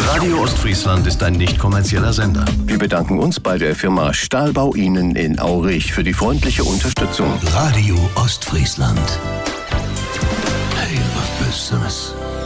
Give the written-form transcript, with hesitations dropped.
Radio Ostfriesland ist ein nicht kommerzieller Sender. Wir bedanken uns bei der Firma Stahlbau Ihnen in Aurich für die freundliche Unterstützung. Radio Ostfriesland. Hey, was Besseres.